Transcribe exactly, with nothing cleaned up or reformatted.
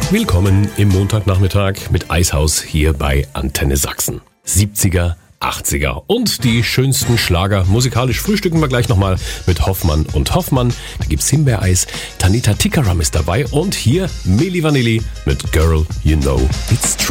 Willkommen im Montagnachmittag mit Eishaus hier bei Antenne Sachsen. siebziger, achtziger und die schönsten Schlager. Musikalisch frühstücken wir gleich nochmal mit Hoffmann und Hoffmann. Da gibt's Himbeereis, Tanita Tikaram ist dabei und hier Milli Vanilli mit Girl, You Know It's True.